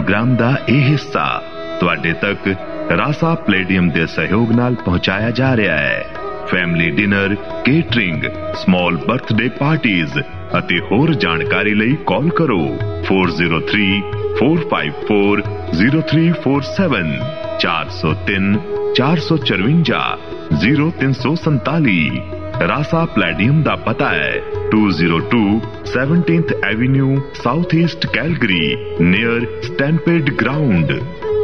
Programme दा यह हिस्सा तुहाडे तक रासा प्लेडियम के सहयोग नाल पहुंचाया जा रहा है। Family dinner, catering, small birthday parties ਅਤੇ ਹੋਰ ਜਾਣਕਾਰੀ ਲਈ ਕਾਲ ਕਰੋ 4034540347 403 454 0347। रासा प्लेडियम ਦਾ ਪਤਾ ਹੈ 202 17th Avenue south east Calgary near stampede ground.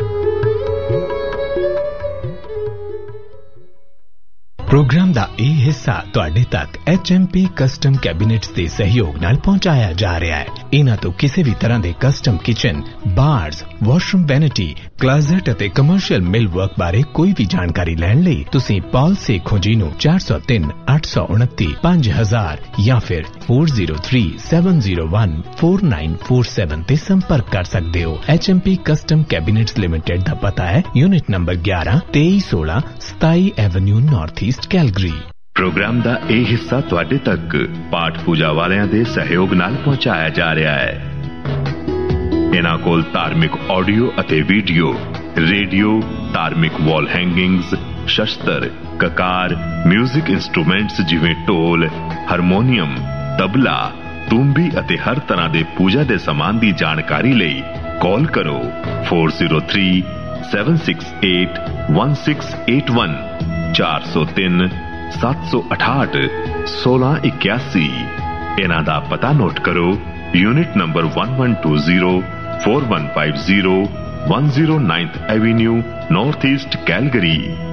Programme ਦਾ ਇਹ ਹਿੱਸਾ ਤੁਹਾਡੇ ਤੱਕ HMP ਕਸਟਮ ਕੈਬਿਨੇਟਸ ਦੇ ਸਹਿਯੋਗ ਨਾਲ ਪਹੁੰਚਾਇਆ ਜਾ ਰਿਹਾ ਹੈ। ਇਹਨਾਂ ਤੋਂ ਕਿਸੇ ਵੀ ਤਰ੍ਹਾਂ ਦੇ ਕਸਟਮ ਕਿਚਨ, ਬਾਰਸ, ਵਾਸ਼ਰੂਮ ਵੈਨਿਟੀ, ਕਲੋਜ਼ਟ ਅਤੇ ਕਮਰਸ਼ੀਅਲ ਮਿਲ ਵਰਕ ਬਾਰੇ ਕੋਈ ਵੀ ਜਾਣਕਾਰੀ ਲੈਣ ਲਈ ਤੁਸੀਂ ਪਾਲ ਸੇਖੋਂ ਜੀ ਨੂੰ 403 829 5000 ਜਾਂ ਫਿਰ 4037014947 ਤੇ ਸੰਪਰਕ ਕਰ ਸਕਦੇ ਹੋ। HMP ਕਸਟਮ ਕੈਬਿਨੇਟਸ ਲਿਮਟਿਡ ਦਾ ਪਤਾ ਹੈ unit number 11 2316 27 Avenue north east Calgary. Programme ਦਾ ਇਹ ਹਿੱਸਾ ਤੁਹਾਡੇ ਤੱਕ ਪਾਠ ਪੂਜਾ ਵਾਲਿਆਂ ਦੇ ਸਹਿਯੋਗ ਨਾਲ ਪਹੁੰਚਾਇਆ ਜਾ ਰਿਹਾ ਹੈ। ਇਹਨਾਂ ਕੋਲ ਧਾਰਮਿਕ ਆਡੀਓ ਅਤੇ ਵੀਡੀਓ, ਰੇਡੀਓ, ਧਾਰਮਿਕ ਵਾਲ ਹੈਂਗਿੰਗਸ, ਸ਼ਸਤਰ, ਕਕਾਰ, ਮਿਊਜ਼ਿਕ ਇਨਸਟਰੂਮੈਂਟਸ ਜਿਵੇਂ ਢੋਲ, ਹਾਰਮੋਨੀਅਮ, ਤਬਲਾ, ਤੂੰਬੀ ਅਤੇ ਹਰ ਤਰ੍ਹਾਂ ਦੇ ਪੂਜਾ ਦੇ ਸਮਾਨ ਦੀ ਜਾਣਕਾਰੀ ਲਈ ਕਾਲ ਕਰੋ 403 768 1681 403 768 1681। ਇਹਨਾਂ ਦਾ ਪਤਾ ਨੋਟ ਕਰੋ unit number 1120 4150 109th Avenue north east Calgary.